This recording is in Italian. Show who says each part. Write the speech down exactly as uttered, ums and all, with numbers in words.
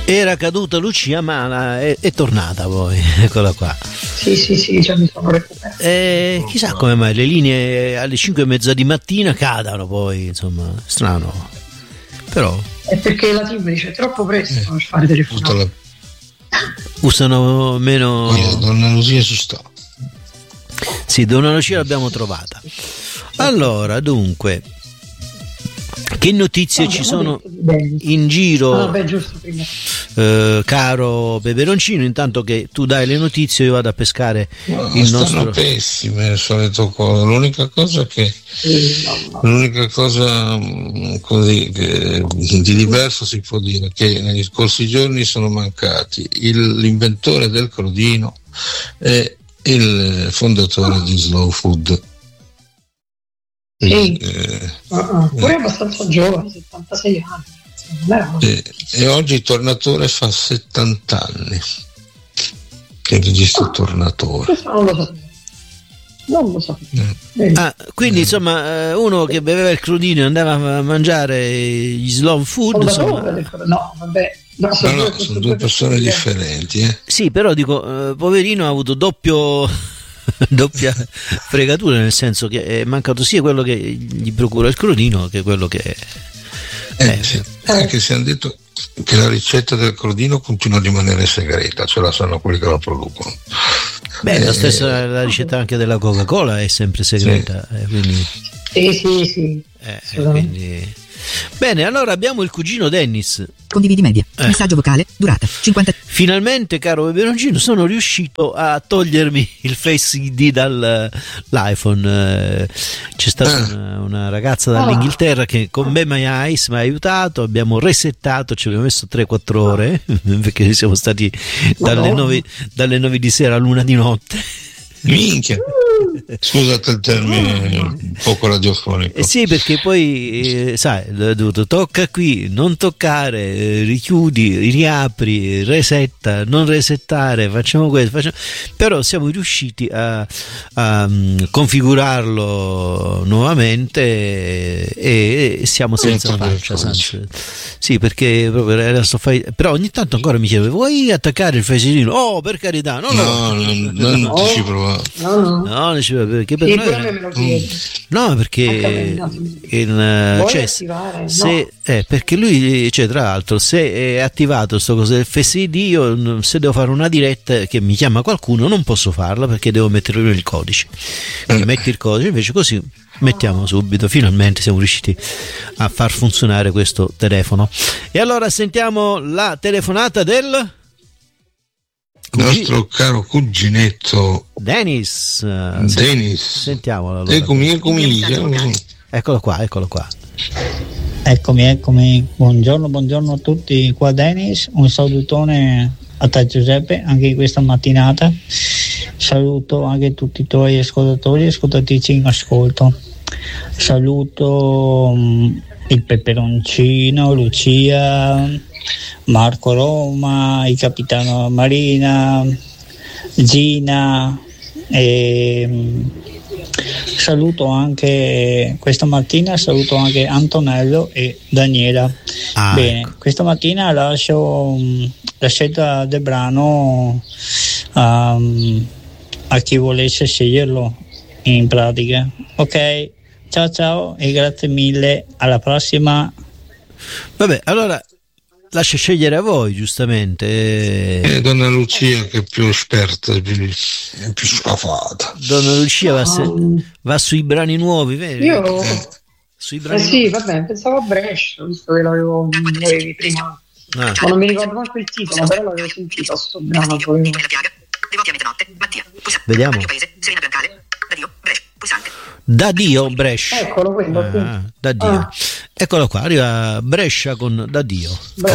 Speaker 1: Era caduta Lucia, ma è, è tornata poi, eccola qua.
Speaker 2: Sì, sì, sì, cioè mi sono recuperato.
Speaker 1: E chissà come mai le linee alle cinque e mezza di mattina cadano poi, insomma, strano. Però
Speaker 2: è perché la team dice troppo presto eh, per fare telefonate. La...
Speaker 1: Usano meno.
Speaker 3: Oh, Donna Lucia ci sta.
Speaker 1: Sì, Donna Lucia l'abbiamo trovata. Allora, dunque, che notizie oh, ci sono in giro,
Speaker 2: ah, beh, giusto, prima.
Speaker 1: Eh, caro Peperoncino? Intanto che tu dai le notizie io vado a pescare
Speaker 3: no,
Speaker 1: il
Speaker 3: stanno
Speaker 1: nostro...
Speaker 3: pessime il solito cosa. L'unica cosa che
Speaker 2: sì, no, no.
Speaker 3: l'unica cosa così che di diverso si può dire che negli scorsi giorni sono mancati il, l'inventore del crodino e il fondatore di Slow Food.
Speaker 2: Sì. Eh, uh-uh. Pure eh. abbastanza giovane, settantasei anni.
Speaker 3: E, e oggi Tornatore fa settanta anni che regista oh, Tornatore.
Speaker 2: Questo non lo sapevo. Non lo sapevo.
Speaker 1: Eh. Ah, quindi eh. insomma uno che beveva il crodino e andava a mangiare gli slow food. Insomma...
Speaker 2: No, vabbè. No,
Speaker 3: sono, no, no, sono due persone differenti. Eh.
Speaker 1: Sì, però dico, eh, poverino ha avuto doppio. doppia fregatura, nel senso che è mancato sia quello che gli procura il crodino che quello che
Speaker 3: eh,
Speaker 1: eh,
Speaker 3: sì. Anche se hanno detto che la ricetta del crodino continua a rimanere segreta, ce la sanno quelli che la producono.
Speaker 1: Beh, eh, la stessa la ricetta anche della Coca-Cola è sempre segreta, sì. eh, quindi
Speaker 2: sì sì sì
Speaker 1: eh, eh, quindi... Bene, allora abbiamo il cugino Dennis.
Speaker 4: Condividi media. Eh. Messaggio vocale, durata cinquanta.
Speaker 1: Finalmente, caro Peperoncino, sono riuscito a togliermi il Face I D dall'iPhone. C'è stata una, una ragazza dall'Inghilterra che con Me My Eyes mi ha aiutato. Abbiamo resettato, ci abbiamo messo tre quattro ore perché siamo stati dalle nove, dalle nove di sera all'una di notte.
Speaker 3: Minchia. Scusate il termine un poco radiofonico.
Speaker 1: Eh sì, perché poi eh, sai, ho dovuto tocca qui, non toccare, eh, richiudi, riapri, resetta, non resettare, facciamo questo, facciamo... però siamo riusciti a, a um, configurarlo nuovamente e, e siamo senza faccia. Sì, perché proprio era sto fai... però ogni tanto ancora mi chiede vuoi attaccare il Face I D? Oh, per carità, no,
Speaker 3: no, no, no, non no, ci provavo.
Speaker 2: No, no.
Speaker 1: No, perché per
Speaker 2: sì,
Speaker 1: noi
Speaker 2: me lo chiede.
Speaker 1: No, perché in, cioè,
Speaker 2: attivare,
Speaker 1: se,
Speaker 2: no.
Speaker 1: eh, perché lui, cioè, tra l'altro, se è attivato sto cosa del Face I D, io se devo fare una diretta che mi chiama qualcuno non posso farla perché devo mettere il codice. Quindi metti il codice, invece così mettiamo subito, finalmente siamo riusciti a far funzionare questo telefono. E allora sentiamo la telefonata del
Speaker 3: nostro caro cuginetto
Speaker 1: Dennis.
Speaker 3: Dennis.
Speaker 1: Sentiamolo allora.
Speaker 3: Eccomi, eccomi.
Speaker 1: Eccolo qua, eccolo qua.
Speaker 5: Eccomi, eccomi. Buongiorno, buongiorno a tutti. Qua Dennis, un salutone a te Giuseppe anche in questa mattinata. Saluto anche tutti i tuoi ascoltatori e ascoltatrici in ascolto. Saluto um, il Peperoncino, Lucia, Marco Roma, il capitano Marina, Gina e saluto anche questa mattina saluto anche Antonello e Daniela. Ah, bene, ecco. Questa mattina lascio la scelta del brano um, a chi volesse sceglierlo in pratica. Ok, ciao ciao e grazie mille, alla prossima.
Speaker 1: Vabbè, allora lascia scegliere a voi, giustamente.
Speaker 3: Eh, Donna Lucia che è più esperta, è più, è più sfafata.
Speaker 1: Donna Lucia va, se, va sui brani nuovi, vero?
Speaker 2: Io
Speaker 1: eh. Sui brani
Speaker 2: eh sì, nuovi. Vabbè, pensavo a Brescia, visto che l'avevo l'avevi prima. Ah. Ma non mi ricordo manco il titolo, però l'avevo sentito sto brano.
Speaker 1: Vediamo. Da Dio Brescia.
Speaker 2: Eccolo quello.
Speaker 1: Ah, da Dio. Ah. Eccolo qua, arriva Brescia con Da Dio.